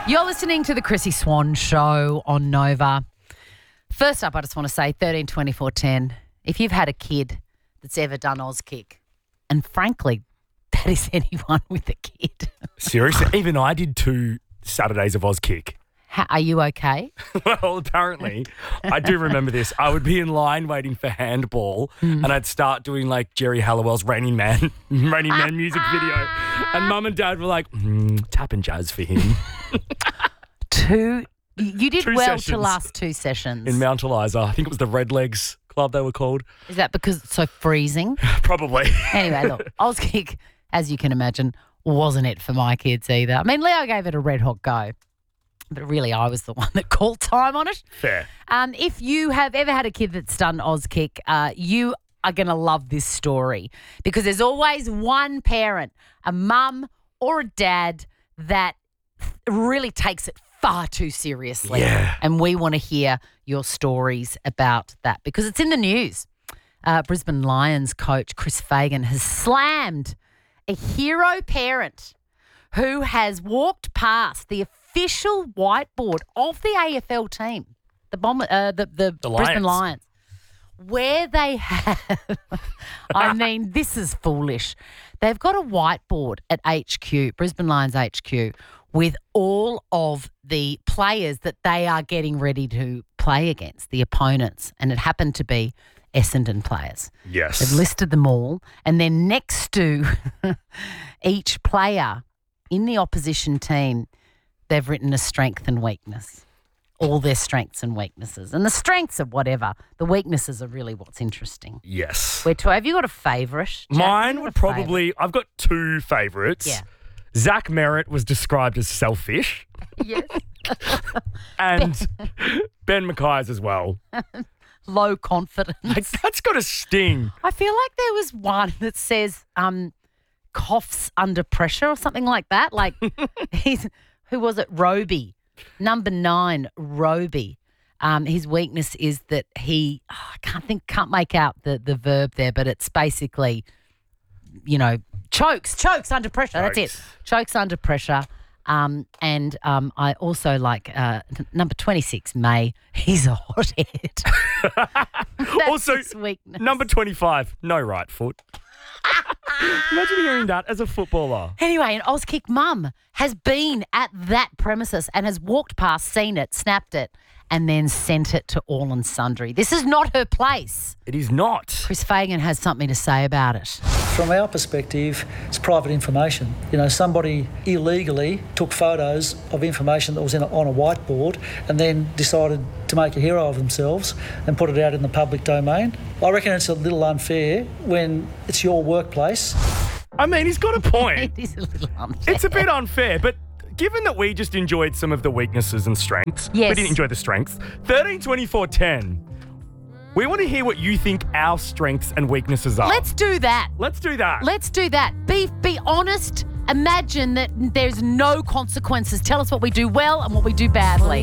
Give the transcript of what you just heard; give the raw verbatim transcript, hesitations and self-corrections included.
You're listening to the Chrissy Swan Show on Nova. First up, I just want to say thirteen twenty-four ten. If you've had a kid that's ever done Auskick, and frankly, that is anyone with a kid. Seriously? Even I did two Saturdays of Auskick. How, are you okay? Well, apparently, I do remember this. I would be in line waiting for handball Mm. and I'd start doing like Jerry Halliwell's Raining Man, Raining Man music video. And Mum and Dad were like, mm, tap and jazz for him. Two. You did Two well sessions to last two sessions. In Mount Eliza. I think it was the Redlegs Club they were called. Is that because it's so freezing? Probably. Anyway, look, Auskick, as you can imagine, wasn't it for my kids either. I mean, Leo gave it a red hot go, but really I was the one that called time on it. Fair. Um, if you have ever had a kid that's done Auskick, uh, you are going to love this story because there's always one parent, a mum or a dad, that really takes it far too seriously. Yeah. And we want to hear your stories about that because it's in the news. Uh, Brisbane Lions coach Chris Fagan has slammed a hero parent who has walked past the official whiteboard of the A F L team, the bomber, uh, the, the, The Brisbane Lions. Lions, where they have, I mean, this is foolish. They've got a whiteboard at H Q, Brisbane Lions H Q, with all of the players that they are getting ready to play against, the opponents, and it happened to be Essendon players. Yes. They've listed them all, and then next to each player in the opposition team, they've written a strength and weakness, all their strengths and weaknesses. And the strengths are whatever. The weaknesses are really what's interesting. Yes. Where to, have you got a favourite? Jack? Have you Mine got would a favourite? probably, I've got two favourites. Yeah. Zach Merritt was described as selfish. Yes. And Ben Mackay's as well. Low confidence. Like, that's got a sting. I feel like there was one that says um, coughs under pressure or something like that. Like, he's, who was it? Roby. Number nine, Roby. Um, his weakness is that he, oh, I can't think, can't make out the, the verb there, but it's basically, you know, chokes, chokes under pressure. That's it. Chokes. Chokes under pressure. Um, and um, I also like uh, n- number twenty-six, May. He's a hothead. That's Also, his weakness. Number twenty-five, no right foot. Imagine hearing that as a footballer. Anyway, an Auskick mum has been at that premises and has walked past, seen it, snapped it, and then sent it to all and sundry. This is not her place. It is not. Chris Fagan has something to say about it. From our perspective, it's private information. You know, somebody illegally took photos of information that was in a, on a whiteboard and then decided to make a hero of themselves and put it out in the public domain. I reckon it's a little unfair when it's your workplace. I mean, he's got a point. It is a little unfair. It's a bit unfair, but given that we just enjoyed some of the weaknesses and strengths, Yes. we didn't enjoy the strengths. thirteen twenty-four ten. We want to hear what you think our strengths and weaknesses are. Let's do that. Let's do that. Let's do that. Be be honest. Imagine that there's no consequences. Tell us what we do well and what we do badly.